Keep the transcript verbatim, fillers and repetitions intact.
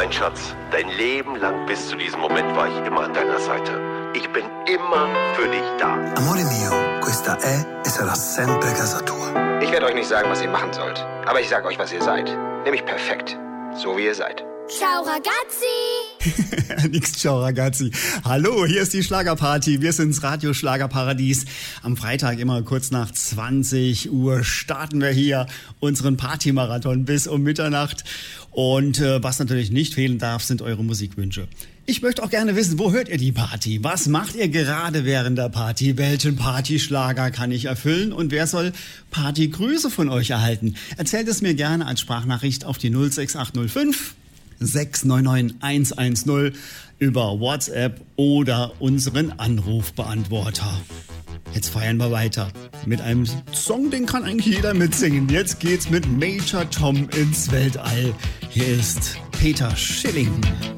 Mein Schatz, dein Leben lang bis zu diesem Moment war ich immer an deiner Seite. Ich bin immer für dich da. Amore mio, questa è e sarà sempre casa tua. Ich werde euch nicht sagen, was ihr machen sollt. Aber ich sage euch, was ihr seid. Nämlich perfekt. So wie ihr seid. Ciao ragazzi! Nix, ciao ragazzi. Hallo, hier ist die Schlagerparty. Wir sind's Radio Schlagerparadies. Am Freitag immer kurz nach zwanzig Uhr starten wir hier unseren Partymarathon bis um Mitternacht. Und äh, was natürlich nicht fehlen darf, sind eure Musikwünsche. Ich möchte auch gerne wissen, wo hört ihr die Party? Was macht ihr gerade während der Party? Welchen Partyschlager kann ich erfüllen? Und wer soll Partygrüße von euch erhalten? Erzählt es mir gerne als Sprachnachricht auf die null sechs acht null fünf sechs neun neun eins eins null über WhatsApp oder unseren Anrufbeantworter. Jetzt feiern wir weiter mit einem Song, den kann eigentlich jeder mitsingen. Jetzt geht's mit Major Tom ins Weltall. Hier ist Peter Schilling.